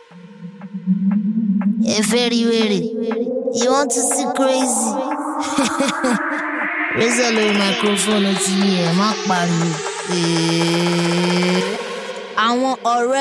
Very weary. You want to see crazy? Raise the microphone to you, má pariwo. Àwọn ọ̀rẹ́